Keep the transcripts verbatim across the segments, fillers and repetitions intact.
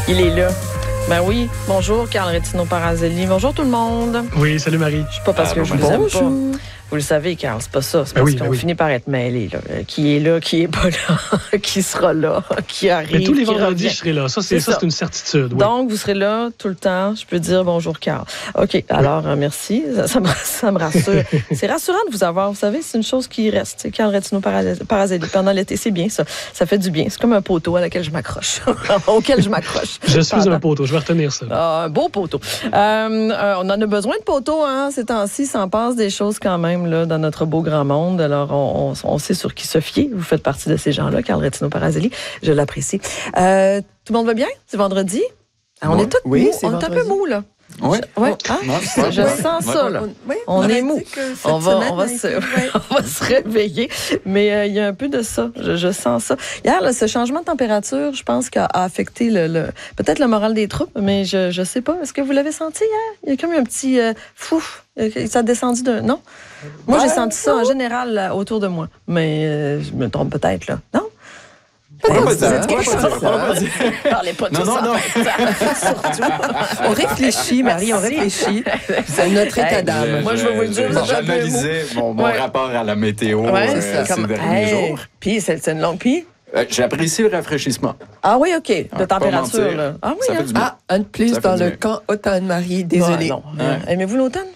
Il est là. Ben oui. Bonjour, Carl Rétino-Parazelli. Bonjour tout le monde. Oui, salut Marie. Je suis pas parce ah, que je vous aime pas. Vous le savez, Carl, c'est pas ça. C'est parce ben oui, qu'on ben oui. finit par être mêlés. Là. Qui est là, qui est pas là, qui sera là, qui arrive. Mais tous les vendredis, je serai là. Ça, c'est, c'est, ça, ça. c'est une certitude. Oui. Donc, vous serez là tout le temps. Je peux dire bonjour, Carl. OK, alors, oui. euh, merci. Ça, ça, me, ça me rassure. C'est rassurant de vous avoir. Vous savez, c'est une chose qui reste. C'est Carl Rétino-Parazelli pendant l'été. C'est bien, ça. Ça fait du bien. C'est comme un poteau à laquelle je m'accroche. auquel je m'accroche. Je suis pendant. un poteau. Je vais retenir ça. Ah, un beau poteau. Euh, euh, on en a besoin de poteaux, hein, ces temps-ci. Ça en passe des choses quand même. Là, dans notre beau grand monde. Alors, on, on, on sait sur qui se fier. Vous faites partie de ces gens-là, Carl Rétino-Parazelli. Je l'apprécie. Euh, tout le monde va bien? C'est vendredi? Alors, on est tous oui, mous. C'est on vendredi. est un peu mous, là. Oui. Ouais. Ah, ouais. Je sens ouais. ça, là. Oui, on, on est mou. On va, on, va se, on va se réveiller. Mais euh, il y a un peu de ça. Je, je sens ça. Hier, là, ce changement de température, je pense qu'il a affecté le, le, peut-être le moral des troupes, mais je ne sais pas. Est-ce que vous l'avez senti hier? Il y a comme un petit euh, fouf. Ça a descendu de... Non? Moi, j'ai senti ça en général là, autour de moi. Mais euh, je me trompe peut-être, là. Non? On va pas dire. Parlez pas de non, ça. Non, non, surtout. On réfléchit, Marie, on réfléchit. C'est notre état d'âme. Moi, je vais vous le dire. J'ai analysé mon, mon ouais. rapport à la météo ouais, euh, ces derniers hey. jours. Puis, c'est, c'est une longue... Puis? Euh, j'apprécie le rafraîchissement. Ah oui, OK. De ah, température, là. Ah oui, hein? Ah, un de plus dans le camp automne, Marie. Désolée. Non, non. Ouais. Aimez-vous l'automne?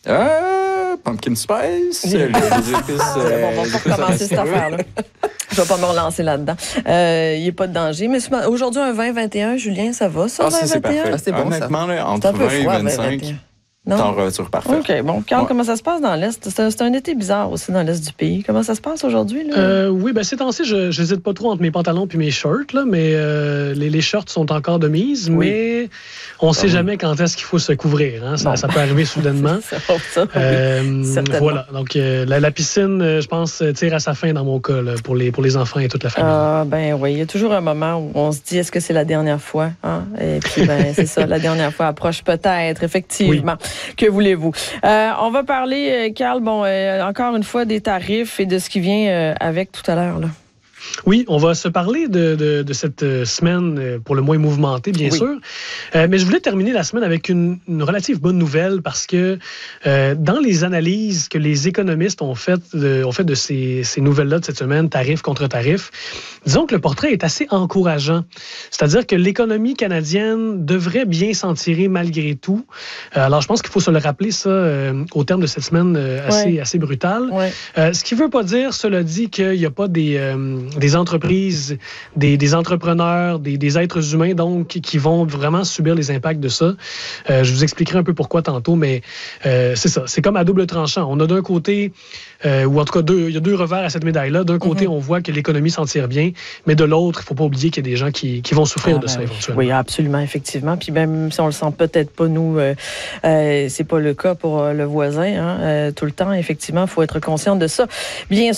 Euh, pumpkin spice, les, les épices... Euh, bon, on va pas recommencer cette affaire-là. Je vais pas me relancer là-dedans. Euh, il n'y a pas de danger. Mais aujourd'hui, un vingt vingt et un, Julien, ça va, ça, ah, vingt vingt et un? C'est parfait. Ah, c'est bon, honnêtement, là, entre vingt et vingt-cinq... Non? Température parfaite. OK. Bon, Carl, ouais. comment ça se passe dans l'Est? C'est un, c'est un été bizarre aussi dans l'Est du pays. Comment ça se passe aujourd'hui? Là? Euh, oui, bien, ces temps-ci, je n'hésite pas trop entre mes pantalons et mes shorts, là, mais euh, les, les shorts sont encore de mise, oui. mais on ne sait ah, jamais quand est-ce qu'il faut se couvrir. Hein? Ça, ça peut arriver soudainement. ça, ça, euh, oui. Voilà. Donc, euh, la, la piscine, je pense, tire à sa fin dans mon cas, là, pour, les, pour les enfants et toute la famille. Ah, ben oui. Il y a toujours un moment où on se dit, est-ce que c'est la dernière fois? Hein? Et puis, ben, c'est ça, la dernière fois approche peut-être, effectivement. Oui. Que voulez-vous? Euh, on va parler, Carl, bon, euh, encore une fois, des tarifs et de ce qui vient euh, avec tout à l'heure, là. Oui, on va se parler de, de, de cette semaine pour le moins mouvementée, bien oui. sûr. Euh, mais je voulais terminer la semaine avec une, une relative bonne nouvelle parce que euh, dans les analyses que les économistes ont faites de, ont fait de ces, ces nouvelles-là de cette semaine, tarif contre tarif, disons que le portrait est assez encourageant. C'est-à-dire que l'économie canadienne devrait bien s'en tirer malgré tout. Euh, alors, je pense qu'il faut se le rappeler, ça, euh, au terme de cette semaine euh, assez, ouais. assez brutale. Ouais. Euh, ce qui ne veut pas dire, cela dit, qu'il n'y a pas des... Euh, des entreprises, des, des entrepreneurs, des, des êtres humains, donc, qui vont vraiment subir les impacts de ça. Euh, je vous expliquerai un peu pourquoi tantôt, mais euh, c'est ça. C'est comme à double tranchant. On a d'un côté, euh, ou en tout cas, deux, il y a deux revers à cette médaille-là. D'un côté, mm-hmm. on voit que l'économie s'en tire bien, mais de l'autre, il ne faut pas oublier qu'il y a des gens qui, qui vont souffrir ah, de ben, ça éventuellement. Oui, absolument, effectivement. Puis même si on le sent peut-être pas, nous, euh, euh, c'est pas le cas pour euh, le voisin. Hein, euh, tout le temps, effectivement, il faut être conscient de ça. Bien sûr.